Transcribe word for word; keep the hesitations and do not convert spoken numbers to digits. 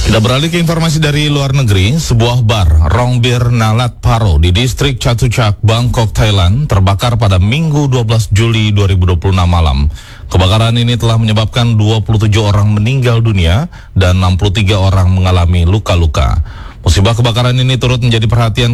Kita beralih ke informasi dari luar negeri. Sebuah bar Rongbir Nalat Paro di distrik Chatuchak, Bangkok, Thailand terbakar pada Minggu dua belas Juli dua ribu dua puluh enam malam. Kebakaran ini telah menyebabkan dua puluh tujuh orang meninggal dunia dan enam puluh tiga orang mengalami luka-luka. Musibah kebakaran ini turut menjadi perhatian